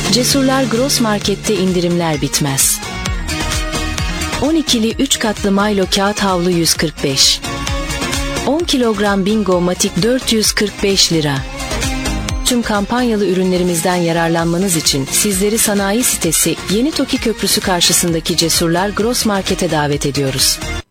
Cesurlar Gross Market'te indirimler bitmez. 12'li 3 katlı Milo kağıt havlu 145. 10 kilogram Bingo Matik 445 lira. Tüm kampanyalı ürünlerimizden yararlanmanız için sizleri sanayi sitesi Yeni Toki Köprüsü karşısındaki Cesurlar Gross Market'e davet ediyoruz.